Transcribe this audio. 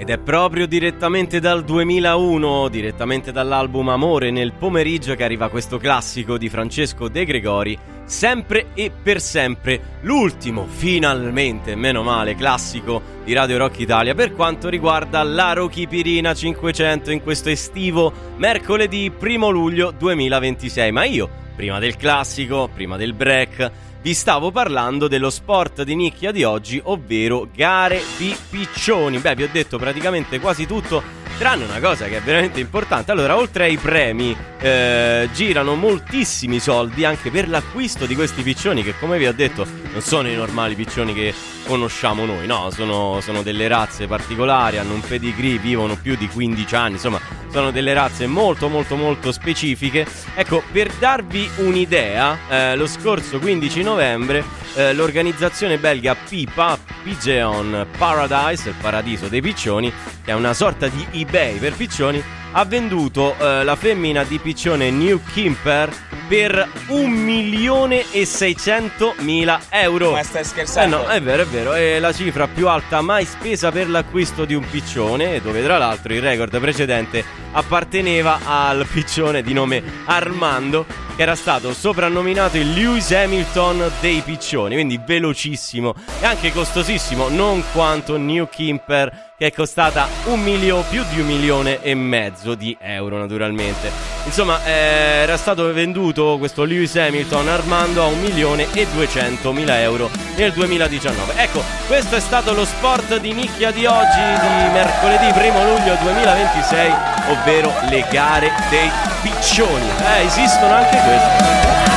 Ed è proprio direttamente dal 2001, direttamente dall'album Amore nel pomeriggio, che arriva questo classico di Francesco De Gregori, Sempre e per sempre, l'ultimo, finalmente, meno male, classico di Radio Rock Italia per quanto riguarda l'Arochipirina 500 in questo estivo mercoledì 1 luglio 2026. Ma io, prima del classico, prima del break, vi stavo parlando dello sport di nicchia di oggi, ovvero gare di piccioni. Beh, vi ho detto praticamente quasi tutto, tranne una cosa che è veramente importante. Allora, oltre ai premi, girano moltissimi soldi anche per l'acquisto di questi piccioni, che, come vi ho detto, non sono i normali piccioni che conosciamo noi, no, sono delle razze particolari, hanno un pedigree, vivono più di 15 anni, insomma, sono delle razze molto molto molto specifiche. Ecco, per darvi un'idea, lo scorso 15 novembre l'organizzazione belga PIPA, Pigeon Paradise, il paradiso dei piccioni, che è una sorta di eBay per piccioni, ha venduto la femmina di piccione New Kimper per 1.600.000 euro. Ma stai scherzando? No, è vero, è la cifra più alta mai spesa per l'acquisto di un piccione, dove tra l'altro il record precedente apparteneva al piccione di nome Armando, che era stato soprannominato il Lewis Hamilton dei piccioni, quindi velocissimo e anche costosissimo, non quanto New Kimper, che è costata più di 1,5 milioni di euro, naturalmente. Insomma, era stato venduto questo Lewis Hamilton Armando a 1.200.000 euro nel 2019. Ecco, questo è stato lo sport di nicchia di oggi, di mercoledì 1 luglio 2026, ovvero le gare dei piccioni. Esistono anche queste.